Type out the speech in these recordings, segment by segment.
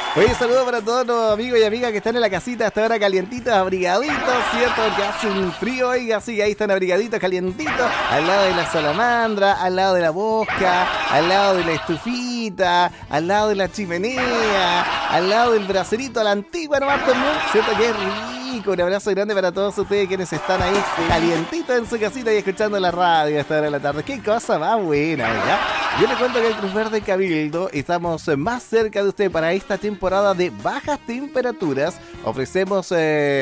Oye, saludos para todos los amigos y amigas que están en la casita hasta ahora calientitos, abrigaditos, ¿cierto? Que hace un frío, oiga, sí, ahí están abrigaditos, calientitos, al lado de la salamandra, al lado de la bosca, al lado de la estufita, al lado de la chimenea, al lado del bracerito a la antigua nomás también, ¿cierto? Que es rico. Un abrazo grande para todos ustedes quienes están ahí calientitos en su casita y escuchando la radio a esta hora de la tarde. Qué cosa más buena, ¿verdad? Yo les cuento que en Cruz Verde Cabildo estamos más cerca de usted para esta temporada de bajas temperaturas. Ofrecemos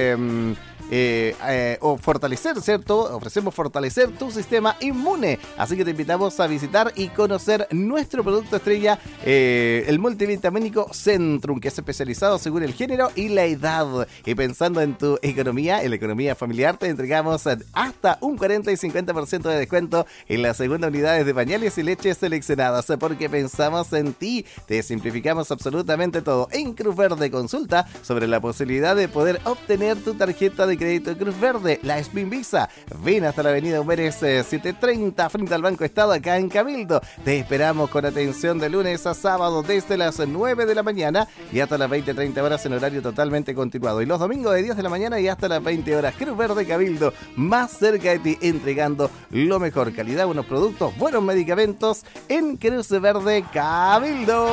fortalecer, ¿cierto? Ofrecemos fortalecer tu sistema inmune. Así que te invitamos a visitar y conocer nuestro producto estrella, el multivitamínico Centrum, que es especializado según el género y la edad. Y pensando en tu economía, en la economía familiar, te entregamos hasta un 40 y 50% de descuento en las segundas unidades de pañales y leches seleccionadas, porque pensamos en ti. Te simplificamos absolutamente todo. En Cruz Verde consulta sobre la posibilidad de poder obtener tu tarjeta de crédito Cruz Verde, la Spin Visa. Ven hasta la avenida Humberes 730 frente al Banco Estado acá en Cabildo. Te esperamos con atención de lunes a sábado desde las 9 de la mañana y hasta las 20:30 horas en horario totalmente continuado. Y los domingos de 10 de la mañana y hasta las 20 horas. Cruz Verde Cabildo, más cerca de ti, entregando lo mejor. Calidad, buenos productos, buenos medicamentos en Cruz Verde Cabildo.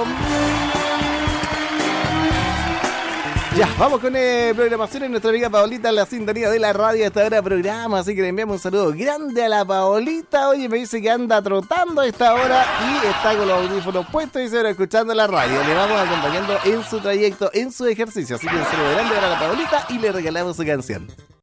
Ya, vamos con programación en nuestra amiga Paolita en la sintonía de la radio hasta ahora programa, así que le enviamos un saludo grande a la Paolita. Oye, me dice que anda trotando a esta hora y está con los audífonos puestos y se va escuchando la radio. Le vamos acompañando en su trayecto, en su ejercicio, así que un saludo grande para la Paolita y le regalamos su canción.